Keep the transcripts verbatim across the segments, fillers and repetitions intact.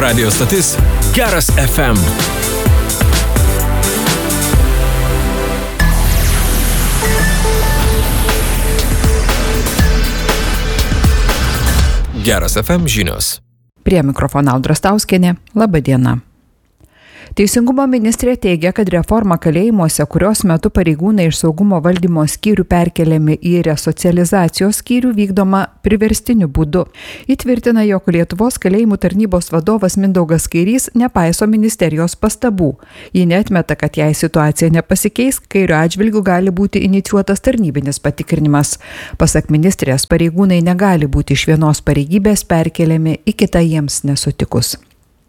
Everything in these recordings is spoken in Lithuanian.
Radio stotis Geras F M. Geras F M žinios. Prie mikrofono Audra Stauskienė. Labą dieną. Teisingumo ministrė teigia, kad reforma kalėjimuose, kurios metu pareigūnai iš saugumo valdymo skyrių perkeliami į resocializacijos skyrių, vykdoma priverstiniu būdu. Įtvirtina, jog Lietuvos kalėjimų tarnybos vadovas Mindaugas Kairys nepaiso ministerijos pastabų. Ji neatmeta, kad jei situacija nepasikeis, Kairio atžvilgiu gali būti inicijuotas tarnybinis patikrinimas. Pasak ministrės, pareigūnai negali būti iš vienos pareigybės perkeliami į kitą jiems nesutikus.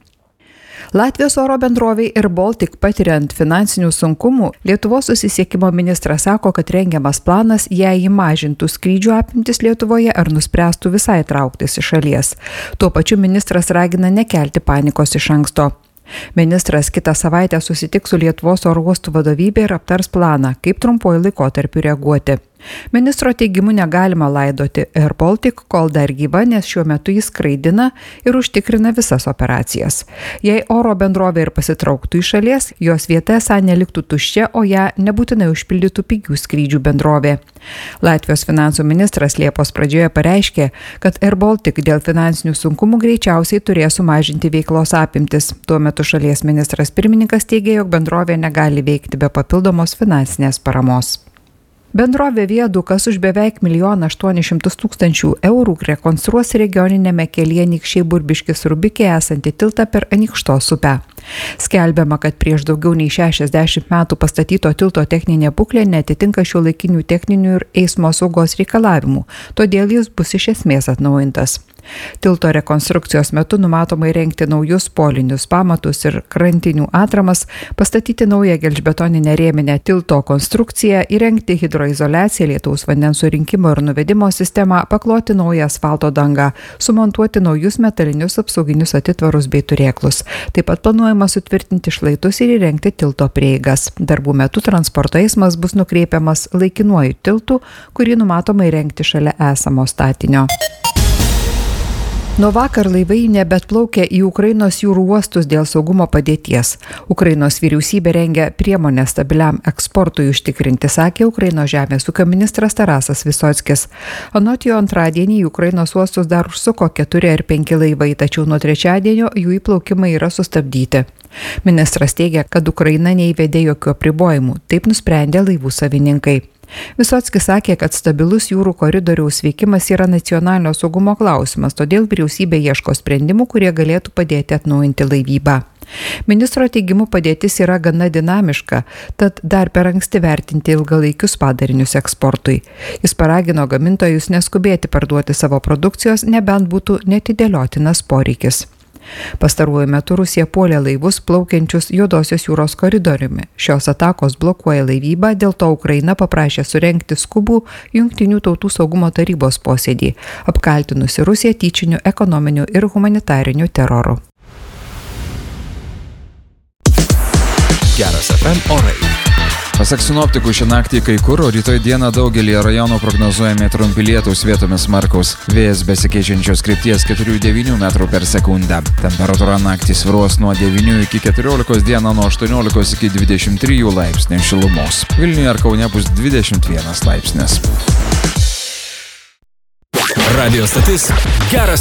Latvijos oro bendrovei Air Baltic patiriant finansinių sunkumų, Lietuvos susisiekimo ministras sako, kad rengiamas planas, jei jį mažintų skrydžių apimtis Lietuvoje ar nuspręstų visai trauktis iš šalies. Tuo pačiu ministras ragina nekelti panikos iš anksto. Ministras kitą savaitę susitiks su Lietuvos oro uostų vadovybė ir aptars planą, kaip trumpuoju laikotarpiu reaguoti. Ministro teigimu negalima laidoti Air Baltic, kol dar gyva, nes šiuo metu jis skraidina ir užtikrina visas operacijas. Jei oro bendrovė ir pasitrauktų iš šalies, jos vieta esą neliktų tuščia, o ją nebūtinai užpildytų pigių skrydžių bendrovė. Latvijos finansų ministras Liepos pradžioje pareiškė, kad Air Baltic dėl finansinių sunkumų greičiausiai turės sumažinti veiklos apimtis. Tuo metu šalies ministras pirmininkas teigė, jog bendrovė negali veikti be papildomos finansinės paramos. Bendrovė Viadukas už beveik milijoną aštuonis šimtus tūkstančių eurų rekonstruos regioninėme kelyje Anykščiai-Burbiškis-Rubikė esantį tiltą per Anykštos upę. Skelbiama, kad prieš daugiau nei šešiasdešimt metų pastatyto tilto techninė būklė neatitinka šiuolaikinių techninių ir eismo saugos reikalavimų, todėl jis bus iš esmės atnaujintas. Tilto rekonstrukcijos metu numatoma įrengti naujus polinius pamatus ir krantinių atramas, pastatyti naują gelžbetoninę rėminę tilto konstrukciją, įrengti hidroizoliaciją, lietaus vandens surinkimo ir nuvedimo sistemą, pakloti naują asfalto dangą, sumontuoti naujus metalinius apsauginius atitvarus bei turėklus. Taip pat planuojama sutvirtinti šlaitus ir įrengti tilto prieigas. Darbų metu transporto eismas bus nukreipiamas laikinuoju tiltu, kurį numatoma įrengti šalia esamo statinio. Nuo vakar laivai nebeatplaukia į Ukrainos jūrų uostus dėl saugumo padėties. Ukrainos vyriausybė rengia priemonę stabiliam eksportui užtikrinti, sakė Ukrainos žemės ūkio ministras Tarasas Vysockis. Anot jo, antradienį į Ukrainos uostus dar užsuko keturi ar penki laivai, tačiau nuo trečiadienio jų įplaukimai yra sustabdyti. Ministras teigia, kad Ukraina neįvedė jokių apribojimų, taip nusprendė laivų savininkai. Vysockis sakė, kad stabilus jūrų koridoriaus veikimas yra nacionalinio saugumo klausimas, todėl vyriausybė ieško sprendimų, kurie galėtų padėti atnaujinti laivybą. Ministro teigimu padėtis yra gana dinamiška, tad dar per anksti vertinti ilgalaikius padarinius eksportui. Jis paragino gamintojus neskubėti parduoti savo produkcijos, nebent būtų neatidėliotinas poreikis. Pastaruoju metu Rusija puolė laivus plaukiančius Juodosios jūros koridoriumi. Šios atakos blokuoja laivybą, dėl to Ukraina paprašė surengti skubų Jungtinių tautų saugumo tarybos posėdį, apkaltinusi Rusiją tyčiniu ekonominiu ir humanitariniu teroru. Geras F M orai. Pasak sinoptikų, šią naktį kai kur, o rytoj dieną daugelį rajonų prognozuojami trumpi lietūs, vietomis smarkaus. Vėjas besikeičiančios krypties keturi devyni metrų per sekundę. Temperatūra naktį svyruos nuo devynių iki keturiolikos, dieną nuo aštuoniolikos iki dvidešimt trijų laipsnių šilumos. Vilniuje ar Kaune bus dvidešimt vienas laipsnis. Radio stotis Geras